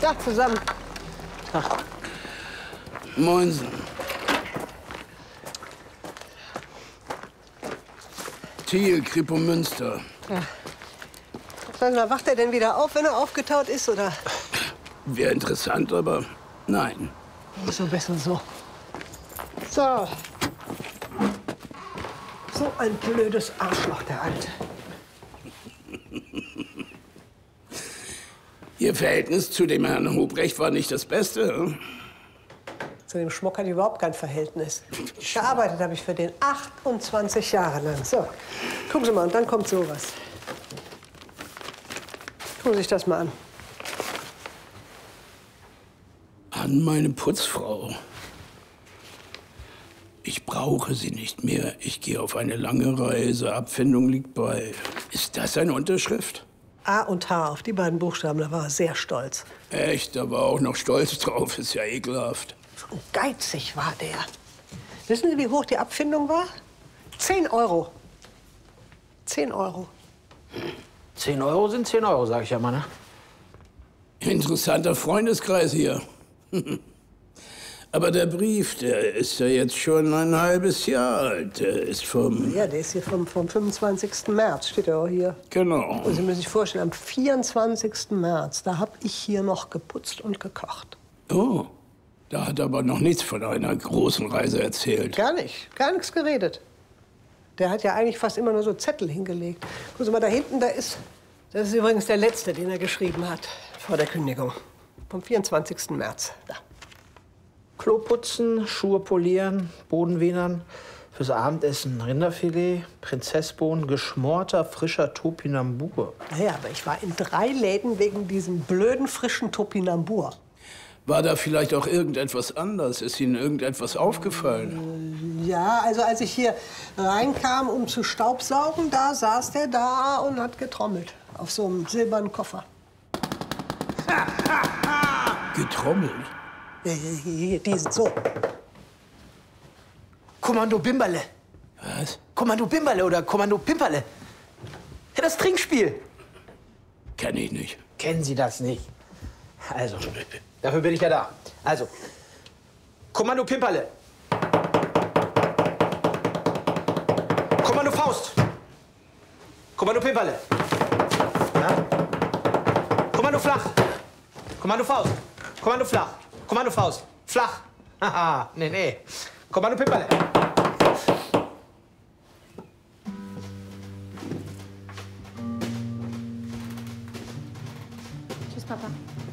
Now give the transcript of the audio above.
Ja, zusammen. Tag. Moinsen. Thiel, Kripo Münster. Ja. Sag mal, wacht er denn wieder auf, wenn er aufgetaut ist, oder? Wäre interessant, aber nein. So besser so. So. So ein blödes Arschloch, der Alte. Ihr Verhältnis zu dem Herrn Hobrecht war nicht das Beste. Zu dem Schmuck hatte ich überhaupt kein Verhältnis. Gearbeitet habe ich für den 28 Jahre lang. So, gucken Sie mal, und dann kommt sowas. Gucken Sie sich das mal an. An meine Putzfrau. Ich brauche sie nicht mehr. Ich gehe auf eine lange Reise. Abfindung liegt bei. Ist das eine Unterschrift? A und H, auf die beiden Buchstaben, da war er sehr stolz. Echt, da war auch noch stolz drauf. Ist ja ekelhaft. So geizig war der. Wissen Sie, wie hoch die Abfindung war? 10 Euro. 10 Euro. 10 Euro sind 10 Euro, sag ich ja mal, ne? Interessanter Freundeskreis hier. Aber der Brief, der ist ja jetzt schon ein halbes Jahr alt. Der ist vom... Ja, der ist hier vom 25. März, steht ja auch hier. Genau. Und Sie müssen sich vorstellen, am 24. März, da habe ich hier noch geputzt und gekocht. Oh, da hat er aber noch nichts von einer großen Reise erzählt. Gar nichts geredet. Der hat ja eigentlich fast immer nur so Zettel hingelegt. Gucken Sie mal, da hinten, das ist übrigens der letzte, den er geschrieben hat, vor der Kündigung. Vom 24. März, da. Klo putzen, Schuhe polieren, Boden wienern, fürs Abendessen Rinderfilet, Prinzessbohnen, geschmorter, frischer Topinambur. Naja, aber ich war in 3 Läden wegen diesem blöden, frischen Topinambur. War da vielleicht auch irgendetwas anders? Ist Ihnen irgendetwas aufgefallen? Ja, also als ich hier reinkam, um zu staubsaugen, da saß der da und hat getrommelt. Auf so einem silbernen Koffer. Getrommelt? Hier, diesen, so. Kommando Bimberle. Was? Kommando Bimberle oder Kommando Pimperle. Ja, das Trinkspiel. Kenn ich nicht. Kennen Sie das nicht? Also, dafür bin ich ja da. Also, Kommando Pimperle. Kommando Faust. Kommando Pimperle. Ja? Kommando Flach. Kommando Faust. Kommando Flach. Kommando Faust. Flach. Haha, nee. Kommando Pimperle. Tschüss, Papa.